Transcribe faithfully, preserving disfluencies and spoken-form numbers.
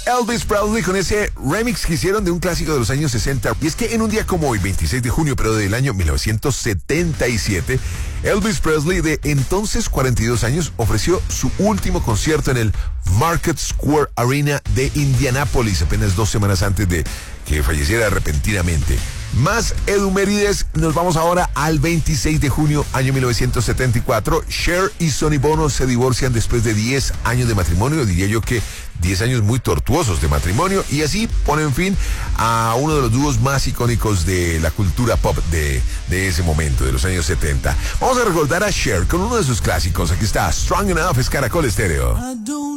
Elvis Presley con ese remix que hicieron de un clásico de los años sesenta. Y es que en un día como hoy, veintiséis de junio, pero del año mil novecientos setenta y siete, Elvis Presley, de entonces cuarenta y dos años, ofreció su último concierto en el Market Square Arena de Indianápolis, apenas dos semanas antes de que falleciera repentinamente. Más edumérides, nos vamos ahora al veintiséis de junio, año mil novecientos setenta y cuatro. Cher y Sonny Bono se divorcian después de diez años de matrimonio, diría yo que diez años muy tortuosos de matrimonio, y así ponen fin a uno de los dúos más icónicos de la cultura pop de, de ese momento, de los años setenta. Vamos a recordar a Cher con uno de sus clásicos. Aquí está, Strong Enough, es Caracol Estéreo.